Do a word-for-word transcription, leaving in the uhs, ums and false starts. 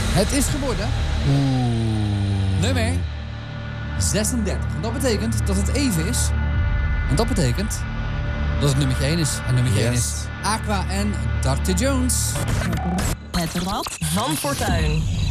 Het is geworden Oeh. nummer zesendertig. En dat betekent dat het even is. En dat betekent dat het nummer één is. En nummer één Yes. is Aqua en dokter Jones. Het Rad van Fortuin.